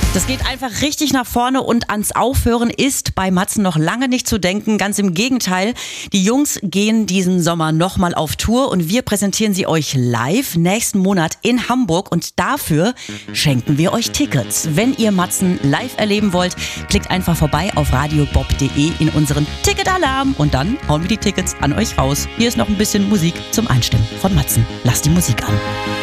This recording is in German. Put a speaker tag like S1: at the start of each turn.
S1: Das geht einfach richtig nach vorne und ans Aufhören ist bei Matzen noch lange nicht zu denken. Ganz im Gegenteil, die Jungs gehen diesen Sommer nochmal auf Tour und wir präsentieren sie euch live nächsten Monat in Hamburg und dafür schenken wir euch Tickets. Wenn ihr Matzen live erleben wollt, klickt einfach vorbei auf radiobob.de in unseren Ticketalarm und dann hauen wir die Tickets an euch raus. Hier ist noch ein bisschen Musik zum Einstimmen von Matzen. Lasst die Musik an.